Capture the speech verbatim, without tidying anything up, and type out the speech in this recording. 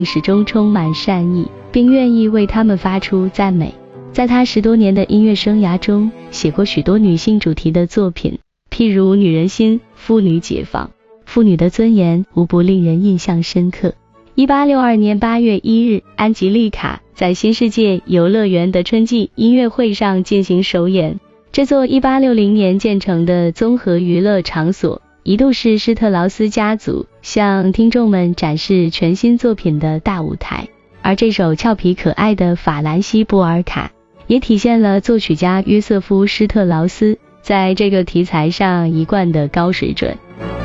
始终充满善意，并愿意为他们发出赞美。在他十多年的音乐生涯中，写过许多女性主题的作品，譬如《女人心》、《妇女解放》，妇女的尊严无不令人印象深刻。一八六二年八月一日，安吉丽卡在新世界游乐园的春季音乐会上进行首演。这座一八六零年建成的综合娱乐场所，一度是施特劳斯家族向听众们展示全新作品的大舞台。而这首俏皮可爱的法兰西波尔卡，也体现了作曲家约瑟夫·施特劳斯在这个题材上一贯的高水准。